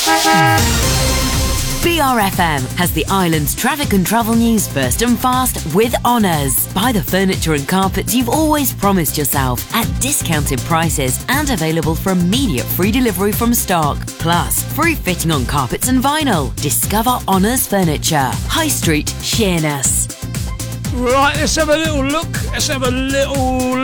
BRFM has the island's traffic and travel news first and fast with Honours. Buy the furniture and carpets you've always promised yourself at discounted prices and available for immediate free delivery from stock. Plus, free fitting on carpets and vinyl. Discover Honours Furniture. High Street, Sheerness. Right, let's have a little look. Let's have a little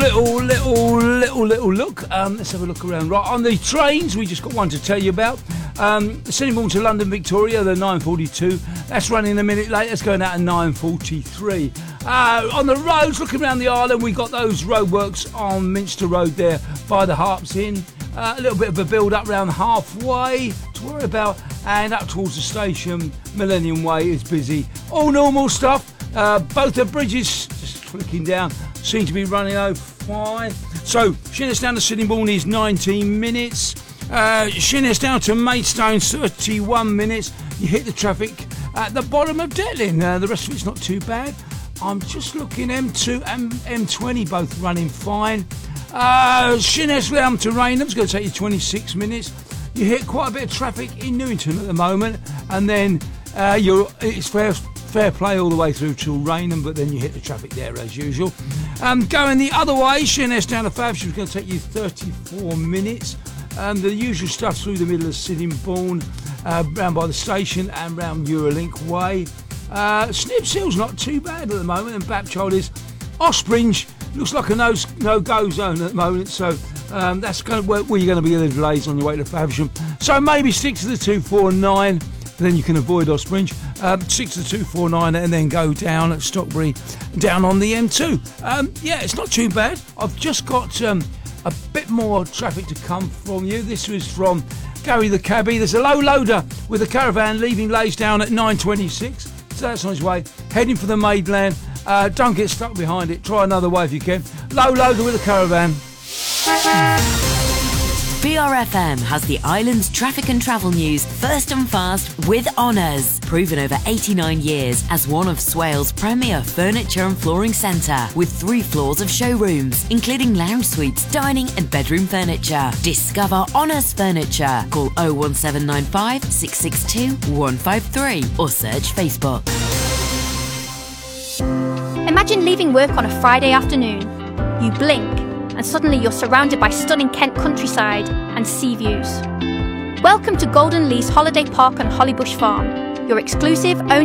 look. Let's have a look around. Right, on the trains, we just got one to tell you about. Sittingbourne to London Victoria, the 9:42. That's running a minute late. That's going out at 9:43. On the roads, looking around the island, we got those roadworks on Minster Road there by the Harps Inn. A little bit of a build-up around halfway to worry about. And up towards the station, Millennium Way is busy. All normal stuff. Both the bridges, just clicking down, seem to be running over fine. So, Sheerness down to Sittingbourne is 19 minutes. Sheerness down to Maidstone, 31 minutes. You hit the traffic at the bottom of Detlin. The rest of it's not too bad. I'm just looking, M2 and M20 both running fine. Sheerness down to Rainham, it's going to take you 26 minutes. You hit quite a bit of traffic in Newington at the moment, and then it's fair play all the way through till Rainham, but then you hit the traffic there as usual. Going the other way, Sheerness down to Faversham is going to take you 34 minutes. The usual stuff through the middle of Sittingbourne, round by the station and round Eurolink Way. Snips Hill's not too bad at the moment, and Bapchild is. Ospringe looks like a no-go zone at the moment, so that's where you're going to be in the delays on your way to Faversham. So maybe stick to the 249, then you can avoid Ospringe. Stick to the 249 and then go down at Stockbury, down on the M2. Yeah, it's not too bad. I've just got a bit more traffic to come from you. This was from Gary the Cabbie. There's a low loader with a caravan leaving Laysdown at 9:26, so that's on his way, heading for the Maidland. Don't get stuck behind it, try another way if you can. Low loader with a caravan. BRFM has the island's traffic and travel news first and fast with Honours. Proven over 89 years as one of Swale's premier furniture and flooring centre, with 3 floors of showrooms, including lounge suites, dining and bedroom furniture. Discover Honours Furniture. Call 01795 662 153 or search Facebook. Imagine leaving work on a Friday afternoon. You blink, and suddenly you're surrounded by stunning Kent countryside and sea views. Welcome to Golden Lease Holiday Park and Hollybush Farm, your exclusive, only